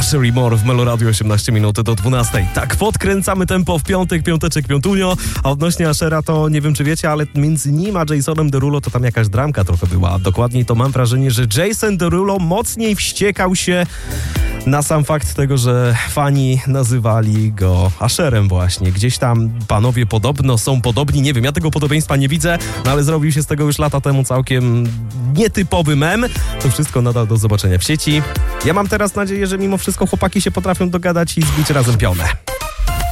Asher i More w Meloradio 18 minut do 12. Tak, podkręcamy tempo w piątek, piąteczek, piątunio. A odnośnie Ashera to nie wiem, czy wiecie, ale między nim a Jasonem Derulo to tam jakaś dramka trochę była. Dokładniej to mam wrażenie, że Jason Derulo mocniej wściekał się na sam fakt tego, że fani nazywali go Asherem właśnie. Gdzieś tam panowie podobno są podobni, nie wiem, ja tego podobieństwa nie widzę, no ale zrobił się z tego już lata temu całkiem nietypowy mem. To wszystko nadal do zobaczenia w sieci. Ja mam teraz nadzieję, że mimo wszystko chłopaki się potrafią dogadać i zbić razem pionę.